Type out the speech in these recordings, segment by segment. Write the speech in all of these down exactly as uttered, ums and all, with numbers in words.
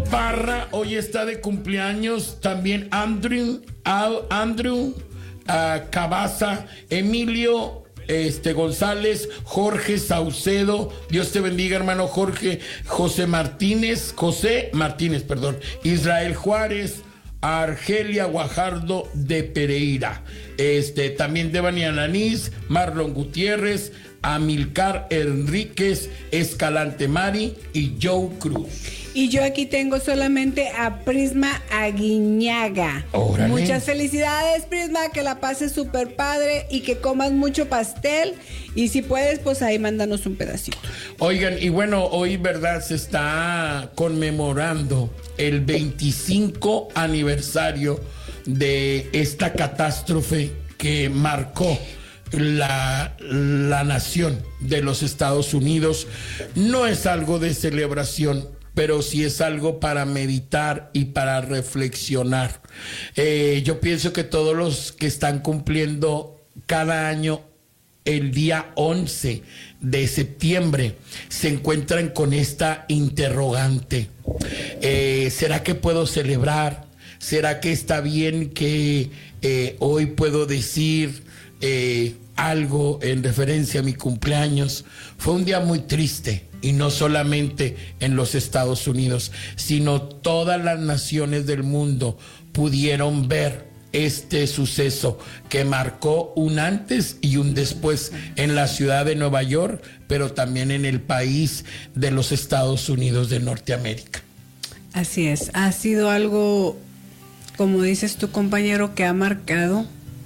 Parra hoy está de cumpleaños. También Andrew, Al, Andrew uh, Cabaza, Emilio este, González, Jorge Saucedo. Dios te bendiga, hermano Jorge. José Martínez, José Martínez, perdón. Israel Juárez. Argelia Guajardo de Pereira, este, también Devani Alanís, Marlon Gutiérrez, Amilcar Enríquez, Escalante Mari y Joe Cruz. Y yo aquí tengo solamente a Prisma Aguiñaga. Órale. Muchas felicidades, Prisma, que la pases súper padre y que comas mucho pastel. Y si puedes, pues ahí mándanos un pedacito. Oigan, y bueno, hoy, ¿verdad? Se está conmemorando el veinticinco aniversario de esta catástrofe que marcó la, la nación de los Estados Unidos. No es algo de celebración, pero sí es algo para meditar y para reflexionar. Eh, yo pienso que todos los que están cumpliendo cada año el día once de septiembre se encuentran con esta interrogante. Eh, ¿será que puedo celebrar? ¿Será que está bien que eh, hoy puedo decir eh, algo en referencia a mi cumpleaños? Fue un día muy triste, y no solamente en los Estados Unidos, sino todas las naciones del mundo pudieron ver este suceso que marcó un antes y un después en la ciudad de Nueva York, pero también en el país de los Estados Unidos de Norteamérica. Así es, ha sido algo, como dices tu compañero, que ha marcado.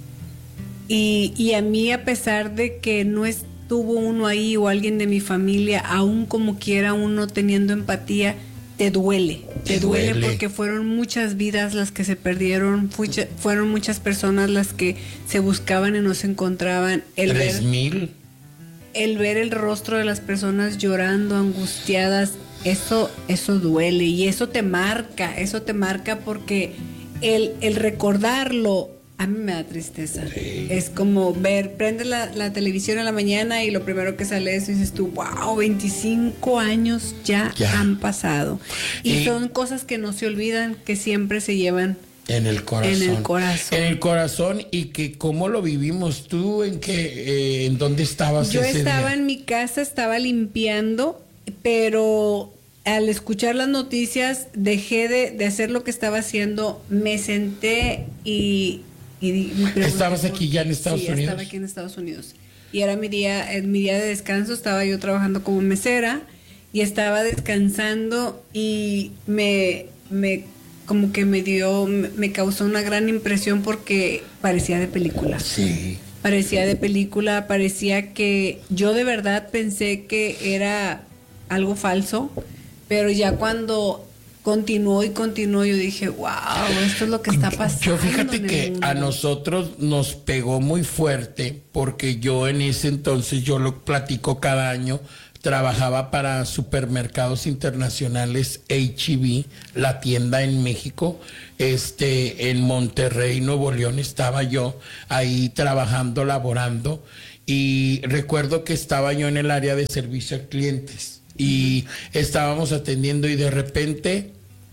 Y, y a mí, a pesar de que no estuvo uno ahí o alguien de mi familia, aún como quiera uno teniendo empatía, te duele, te, te duele, duele porque fueron muchas vidas las que se perdieron, fucha, fueron muchas personas las que se buscaban y no se encontraban. El ¿Tres ver, mil? El ver el rostro de las personas llorando, angustiadas, eso, eso duele y eso te marca, eso te marca porque el, el recordarlo a mí me da tristeza. Sí. Es como ver, prende la, la televisión en la mañana y lo primero que sale eso y dices tú, wow, veinticinco años ya, ya. han pasado. Y, y son cosas que no se olvidan, que siempre se llevan en el corazón. En el corazón. En el corazón. Y que cómo lo vivimos. ¿Tú en qué, eh, en dónde estabas? Yo ese estaba día? En mi casa, estaba limpiando, pero al escuchar las noticias dejé de, de hacer lo que estaba haciendo, me senté y... Y ¿Estabas aquí ya en Estados sí, Unidos? Sí, estaba aquí en Estados Unidos. Y era mi día, en mi día de descanso, estaba yo trabajando como mesera y estaba descansando y me, me como que me dio, me causó una gran impresión porque parecía de película. Sí. Parecía de película, parecía que yo de verdad pensé que era algo falso, pero ya cuando continuó y continuó, yo dije, wow, esto es lo que está pasando. Yo fíjate que a nosotros nos pegó muy fuerte, porque yo en ese entonces, yo lo platico cada año, trabajaba para Supermercados Internacionales H E B, la tienda en México, este, en Monterrey, Nuevo León, estaba yo ahí trabajando, laborando, y recuerdo que estaba yo en el área de servicio a clientes. Y estábamos atendiendo y de repente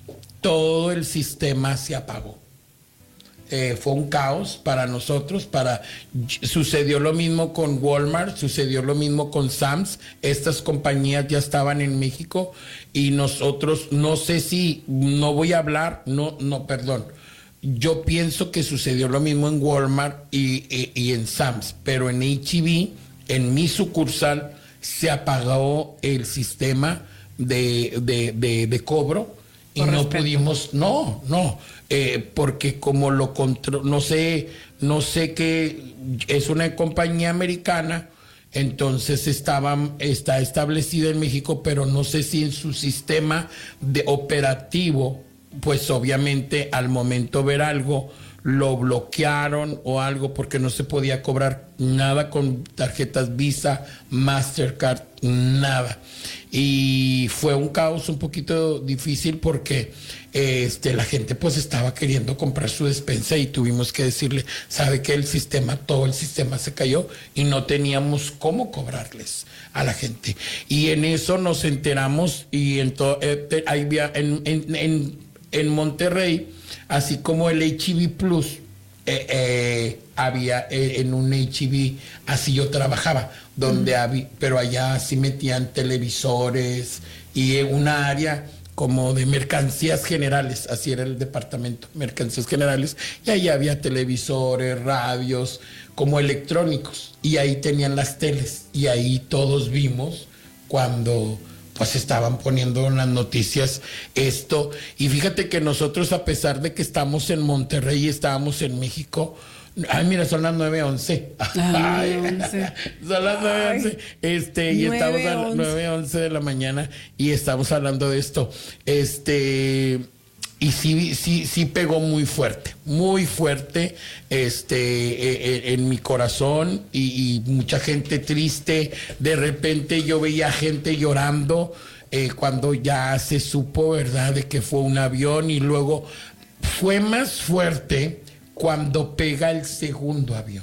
todo el sistema se apagó. Eh, fue un caos para nosotros. Para sucedió lo mismo con Walmart, sucedió lo mismo con Sam's. Estas compañías ya estaban en México y nosotros, no sé si, no voy a hablar, no, no, perdón. Yo pienso que sucedió lo mismo en Walmart y, y, y en Sam's, pero en H E B, en mi sucursal, se apagó el sistema de, de, de, de cobro y no pudimos, no, no, eh, porque como lo control, no sé, no sé qué, es una compañía americana, entonces estaba, está establecida en México, pero no sé si en su sistema de operativo, pues obviamente al momento ver algo, lo bloquearon o algo porque no se podía cobrar nada con tarjetas Visa, Mastercard, nada. Y fue un caos un poquito difícil porque este, la gente pues estaba queriendo comprar su despensa y tuvimos que decirle, sabe que el sistema, todo el sistema se cayó y no teníamos cómo cobrarles a la gente. Y en eso nos enteramos y en, to, eh, ahí en, en, en, en Monterrey, así como el H E B Plus, eh, eh, había eh, en un H E B, así yo trabajaba, donde uh-huh. había, pero allá sí metían televisores y en una área como de mercancías generales, así era el departamento, mercancías generales, y ahí había televisores, radios, como electrónicos, y ahí tenían las teles, y ahí todos vimos cuando pues estaban poniendo en las noticias esto, y fíjate que nosotros, a pesar de que estamos en Monterrey y estábamos en México, ay, mira, son las nueve once. Ay, son las nueve once. Este, y estamos a las nueve once de la mañana y estamos hablando de esto. Este, y sí, sí, sí pegó muy fuerte, muy fuerte, este, eh, en mi corazón y, y mucha gente triste. De repente yo veía gente llorando eh, cuando ya se supo, ¿verdad?, de que fue un avión, y luego fue más fuerte cuando pega el segundo avión.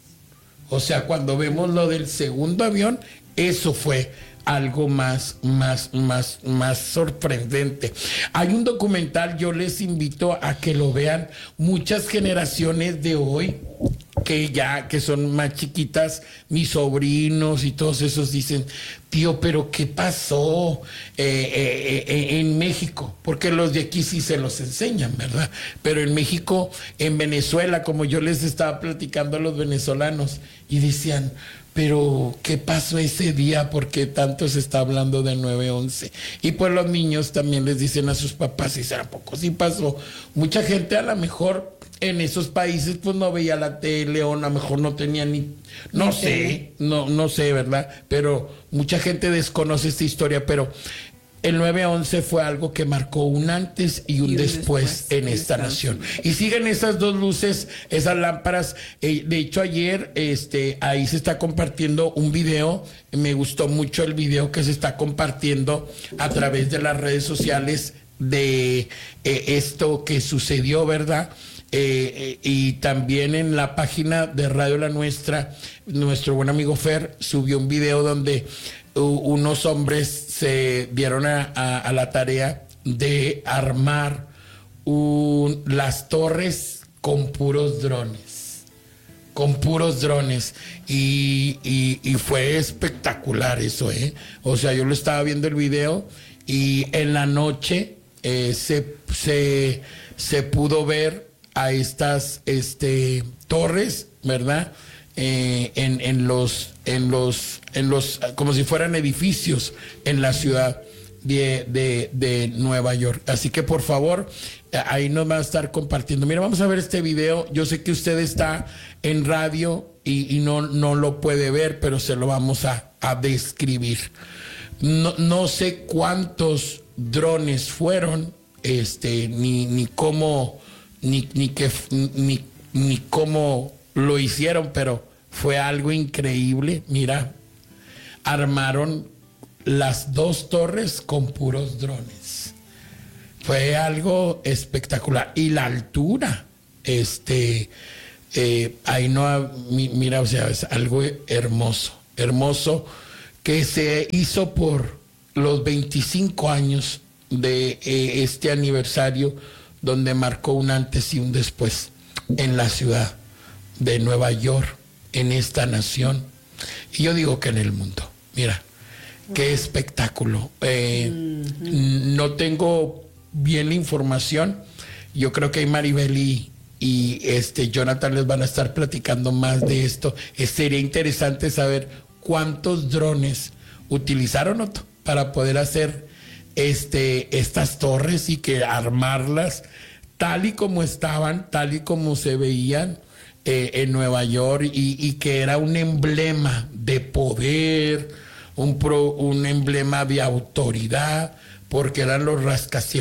O sea, cuando vemos lo del segundo avión, eso fue algo más, más, más, más sorprendente. Hay un documental, yo les invito a que lo vean. Muchas generaciones de hoy, que ya, que son más chiquitas, mis sobrinos y todos esos dicen, tío, pero ¿qué pasó eh, eh, eh, en México? Porque los de aquí sí se los enseñan, ¿verdad? Pero en México, en Venezuela, como yo les estaba platicando a los venezolanos, y decían, pero ¿qué pasó ese día? ¿Por qué tanto se está hablando de nueve once? Y pues los niños también les dicen a sus papás, ¿y será poco? Sí pasó. Mucha gente a lo mejor en esos países pues no veía la tele, o a lo mejor no tenía ni, no sé, no, no sé, ¿verdad? Pero mucha gente desconoce esta historia, pero el nueve once fue algo que marcó un antes y un, y un después, después en esta nación. Y siguen esas dos luces, esas lámparas. Eh, de hecho, ayer este, ahí se está compartiendo un video. Me gustó mucho el video que se está compartiendo a través de las redes sociales de eh, esto que sucedió, ¿verdad? Eh, eh, y también en la página de Radio La Nuestra, nuestro buen amigo Fer subió un video donde uh, unos hombres se dieron a, a, a la tarea de armar un, las torres con puros drones, con puros drones, y, y, y fue espectacular eso, ¿eh? O sea, yo lo estaba viendo el video y en la noche eh, se, se, se pudo ver a estas este, torres, ¿verdad? Eh, en, en los, en los, en los, como si fueran edificios en la ciudad de, de, de Nueva York. Así que por favor, ahí nos va a estar compartiendo. Mira, vamos a ver este video. Yo sé que usted está en radio y, y no, no lo puede ver, pero se lo vamos a, a describir. No, no sé cuántos drones fueron, este, ni, ni cómo, ni, ni que, ni, ni cómo lo hicieron, pero fue algo increíble. Mira, armaron las dos torres con puros drones. Fue algo espectacular. Y la altura, este, eh, ahí no, mira, o sea, es algo hermoso, hermoso, que se hizo por los veinticinco años de eh, este aniversario, donde marcó un antes y un después en la ciudad de Nueva York, en esta nación, y yo digo que en el mundo. Mira, qué espectáculo. Eh, uh-huh. No tengo bien la información. Yo creo que Maribel y, y este Jonathan les van a estar platicando más de esto. Eh, sería interesante saber cuántos drones utilizaron, Otto, para poder hacer este, estas torres y que armarlas tal y como estaban, tal y como se veían eh, en Nueva York, y, y que era un emblema de poder, un, pro, un emblema de autoridad, porque eran los rascacielos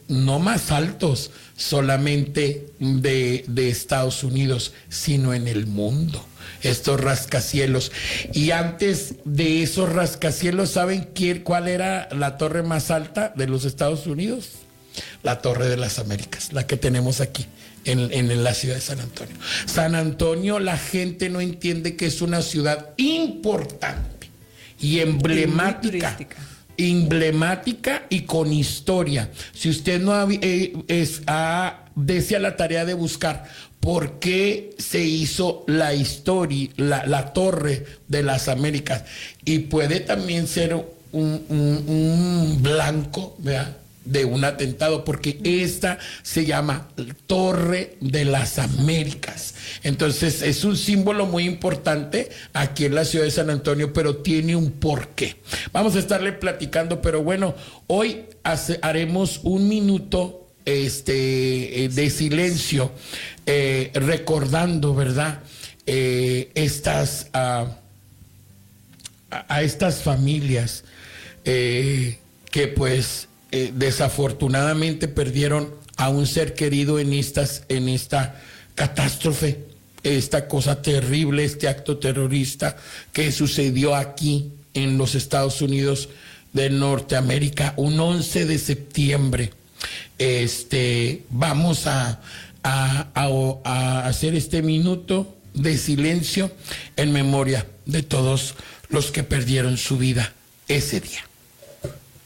no más altos solamente de, de Estados Unidos, sino en el mundo, estos rascacielos. Y antes de esos rascacielos, ¿saben quién, cuál era la torre más alta de los Estados Unidos? La Torre de las Américas, la que tenemos aquí en, en la ciudad de San Antonio. San Antonio, la gente no entiende que es una ciudad importante y emblemática. Emblemática y con historia. Si usted no ha, eh, es, ha, dese a la tarea de buscar por qué se hizo la historia, la, la Torre de las Américas, y puede también ser un, un, un blanco, ¿verdad?, de un atentado, porque esta se llama Torre de las Américas. Entonces es un símbolo muy importante aquí en la ciudad de San Antonio, pero tiene un porqué. Vamos a estarle platicando, pero bueno, hoy hace, haremos un minuto este, de silencio, eh, recordando, ¿verdad?, eh, estas uh, a, a estas familias eh, que pues Eh, desafortunadamente perdieron a un ser querido en, estas, en esta catástrofe, esta cosa terrible, este acto terrorista que sucedió aquí en los Estados Unidos de Norteamérica, un once de septiembre. Este, vamos a, a, a, a hacer este minuto de silencio en memoria de todos los que perdieron su vida ese día.